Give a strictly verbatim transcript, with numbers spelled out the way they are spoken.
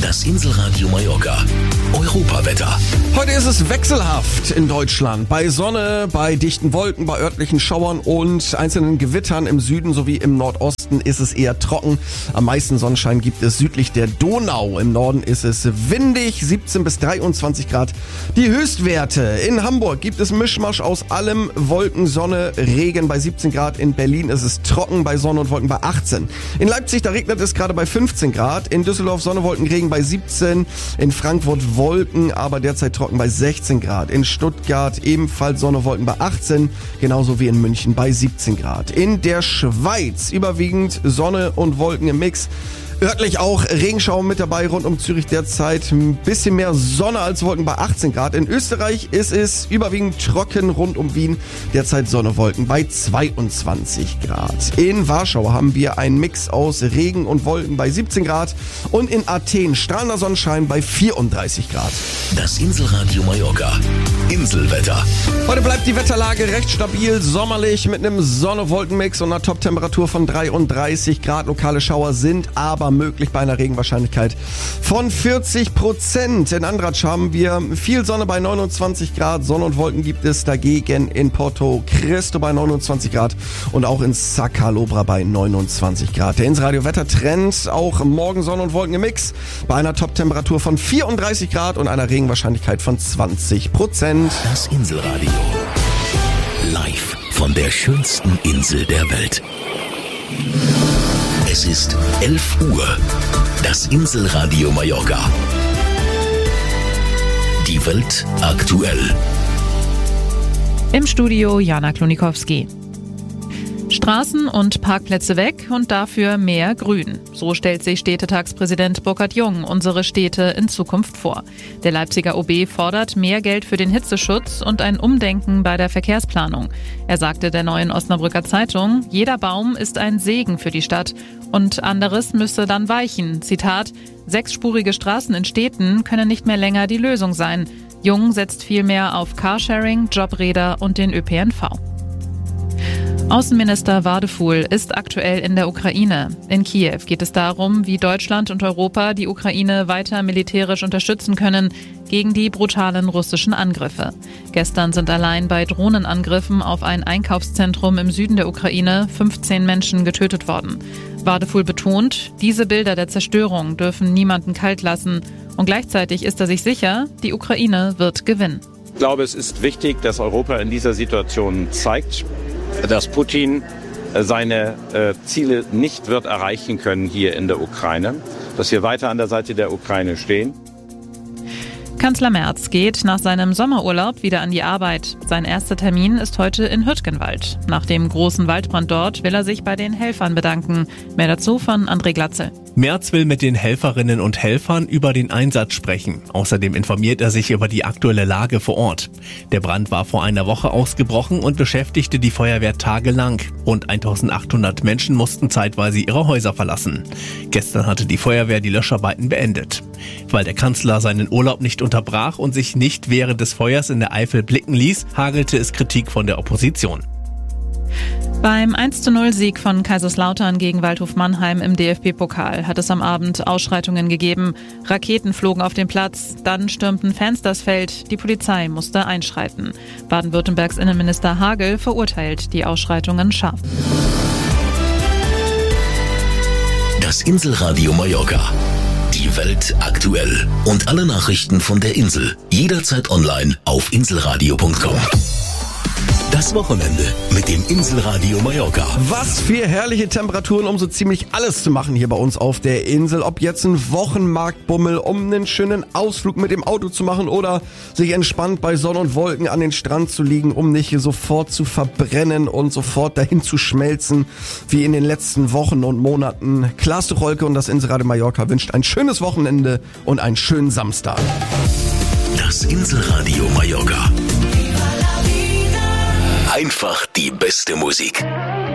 Das Inselradio Mallorca. Europawetter. Heute ist es wechselhaft in Deutschland. Bei Sonne, bei dichten Wolken, bei örtlichen Schauern und einzelnen Gewittern im Süden sowie im Nordosten ist es eher trocken. Am meisten Sonnenschein gibt es südlich der Donau. Im Norden ist es windig, siebzehn bis dreiundzwanzig Grad. Die Höchstwerte. In Hamburg gibt es Mischmasch aus allem, Wolken, Sonne, Regen bei siebzehn Grad. In Berlin ist es trocken bei Sonne und Wolken bei achtzehn. In Leipzig, da regnet es gerade bei fünfzehn Grad. In Düsseldorf Sonne, Wolken, Regen bei siebzehn. In Frankfurt Wolken, aber derzeit trocken bei sechzehn Grad. In Stuttgart ebenfalls Sonne, Wolken bei achtzehn. Genauso wie in München bei siebzehn Grad. In der Schweiz überwiegend Sonne und Wolken im Mix. Örtlich auch Regenschauer mit dabei, rund um Zürich derzeit ein bisschen mehr Sonne als Wolken bei achtzehn Grad. In Österreich ist es überwiegend trocken rund um Wien, derzeit Sonne, Wolken bei zweiundzwanzig Grad. In Warschau haben wir einen Mix aus Regen und Wolken bei siebzehn Grad und in Athen strahlender Sonnenschein bei vierunddreißig Grad. Das Inselradio Mallorca. Inselwetter. Heute bleibt die Wetterlage recht stabil, sommerlich mit einem Sonne-Wolken-Mix und einer Top-Temperatur von dreiunddreißig Grad. Lokale Schauer sind aber möglich bei einer Regenwahrscheinlichkeit von vierzig Prozent. In Andratsch haben wir viel Sonne bei neunundzwanzig Grad. Sonne und Wolken gibt es dagegen in Porto Cristo bei neunundzwanzig Grad und auch in Sacalobra bei neunundzwanzig Grad. Der Inselradio Wettertrend, auch morgen Sonne und Wolken im Mix bei einer Top-Temperatur von vierunddreißig Grad und einer Regenwahrscheinlichkeit von zwanzig Prozent. Das Inselradio. Live von der schönsten Insel der Welt. Es ist elf Uhr. Das Inselradio Mallorca. Die Welt aktuell. Im Studio Jana Klonikowski. Straßen und Parkplätze weg und dafür mehr Grün. So stellt sich Städtetagspräsident Burkhard Jung unsere Städte in Zukunft vor. Der Leipziger O B fordert mehr Geld für den Hitzeschutz und ein Umdenken bei der Verkehrsplanung. Er sagte der Neuen Osnabrücker Zeitung, jeder Baum ist ein Segen für die Stadt und anderes müsse dann weichen. Zitat, sechsspurige Straßen in Städten können nicht mehr länger die Lösung sein. Jung setzt vielmehr auf Carsharing, Jobräder und den Ö P N V. Außenminister Wadefuhl ist aktuell in der Ukraine. In Kiew geht es darum, wie Deutschland und Europa die Ukraine weiter militärisch unterstützen können gegen die brutalen russischen Angriffe. Gestern sind allein bei Drohnenangriffen auf ein Einkaufszentrum im Süden der Ukraine fünfzehn Menschen getötet worden. Wadefuhl betont, diese Bilder der Zerstörung dürfen niemanden kalt lassen. Und gleichzeitig ist er sich sicher, die Ukraine wird gewinnen. Ich glaube, es ist wichtig, dass Europa in dieser Situation zeigt, dass Putin seine äh, Ziele nicht wird erreichen können hier in der Ukraine, dass wir weiter an der Seite der Ukraine stehen. Kanzler Merz geht nach seinem Sommerurlaub wieder an die Arbeit. Sein erster Termin ist heute in Hürtgenwald. Nach dem großen Waldbrand dort will er sich bei den Helfern bedanken. Mehr dazu von André Glatzel. Merz will mit den Helferinnen und Helfern über den Einsatz sprechen. Außerdem informiert er sich über die aktuelle Lage vor Ort. Der Brand war vor einer Woche ausgebrochen und beschäftigte die Feuerwehr tagelang. Rund eintausendachthundert Menschen mussten zeitweise ihre Häuser verlassen. Gestern hatte die Feuerwehr die Löscharbeiten beendet. Weil der Kanzler seinen Urlaub nicht unterbrach und sich nicht während des Feuers in der Eifel blicken ließ, hagelte es Kritik von der Opposition. Beim eins zu null Sieg von Kaiserslautern gegen Waldhof Mannheim im D F B-Pokal hat es am Abend Ausschreitungen gegeben. Raketen flogen auf den Platz, dann stürmten Fans das Feld, die Polizei musste einschreiten. Baden-Württembergs Innenminister Hagel verurteilt die Ausschreitungen scharf. Das Inselradio Mallorca. Die Welt aktuell. Und alle Nachrichten von der Insel. Jederzeit online auf inselradio punkt com. Das Wochenende mit dem Inselradio Mallorca. Was für herrliche Temperaturen, um so ziemlich alles zu machen hier bei uns auf der Insel. Ob jetzt ein Wochenmarktbummel, um einen schönen Ausflug mit dem Auto zu machen oder sich entspannt bei Sonne und Wolken an den Strand zu liegen, um nicht sofort zu verbrennen und sofort dahin zu schmelzen, wie in den letzten Wochen und Monaten. Klaas Tucholke und das Inselradio Mallorca wünscht ein schönes Wochenende und einen schönen Samstag. Das Inselradio Mallorca. Einfach die beste Musik.